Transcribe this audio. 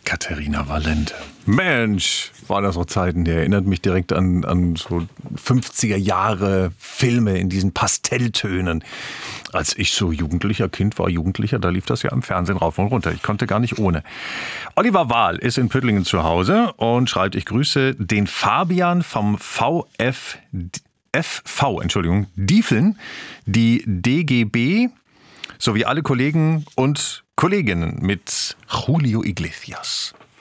Katharina Valente. Mensch, waren das noch Zeiten, der erinnert mich direkt an so 50er Jahre Filme in diesen Pastelltönen. Als ich so Jugendlicher, da lief das ja im Fernsehen rauf und runter. Ich konnte gar nicht ohne. Oliver Wahl ist in Püttlingen zu Hause und schreibt, ich grüße den Fabian vom Diefeln, die DGB sowie alle Kollegen und Kolleginnen mit Julio Iglesias.